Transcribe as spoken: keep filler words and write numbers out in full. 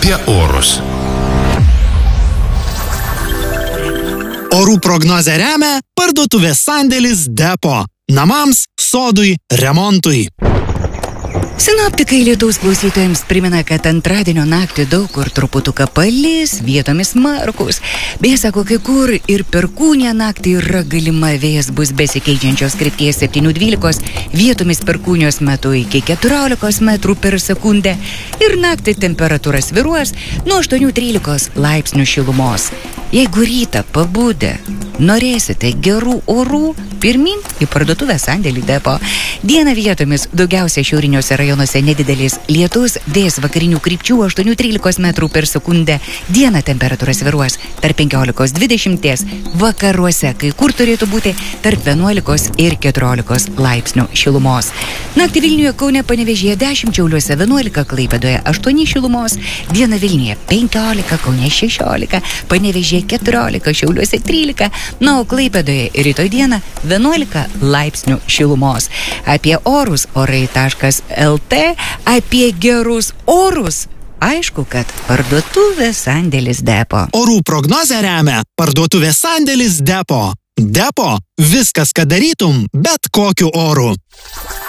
apie orus. Orų prognozę remia parduotuvės sandėlis Depo. Namams, sodui, remontui. Sinoptikai lietaus klausytojams primena, kad antradienio naktį daug kur truputuką palis, vietomis smarkus. Beje, sako, kai kur ir perkūnija naktį yra galima, vėjas bus besikeičiančios krypties septynių dvylikos, vietomis perkūnijos metu iki keturiolikos metrų per sekundę. Ir naktį temperatūra svyruos nuo aštuonių trylikos laipsnių šilumos. Jeigu rytą pabudę norėsite gerų orų, pirmin į parduotuvę sandėlį Depo. Dieną vietomis daugiausia šiauriniuose rajonuose nedidelis lietus, vėjas vakarinių krypčių aštuonių trylikos metrų per sekundę. Dieną temperatūra svyruos tarp penkiolikos dvidešimties, vakaruose kai kur turėtų būti tarp vienuolikos ir keturiolikos laipsnių šilumos. Naktį Vilniuje, Kaune, Panevėžyje dešimt, Šiauliuose vienuolika, Klaipėdoje aštuoni šilumos, dieną Vilniuje penkiolika, Kaune šešiolika, Panevėžyje keturiolika, Šiauliuose trylika, na, o Klaipėdoje rytoj dieną vienuolika laipsnių šilumos. Apie orus orai taškas lt, apie gerus orus. Aišku, kad parduotuvės sandėlis Depo. Orų prognozę remia parduotuvės sandėlis Depo. Depo – viskas, ką darytum, bet kokiu oru.